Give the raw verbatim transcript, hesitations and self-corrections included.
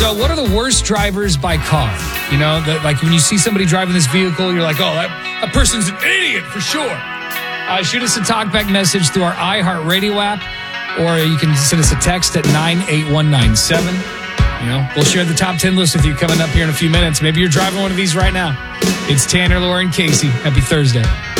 So what are the worst drivers by car? You know, the, like when you see somebody driving this vehicle, you're like, oh, that, that person's an idiot for sure. Uh, shoot us a talkback message through our iHeartRadio app, or you can send us a text at nine eight one nine seven. You know, we'll share the top ten list with you coming up here in a few minutes. Maybe you're driving one of these right now. It's Tanner, Laura, and Casey. Happy Thursday.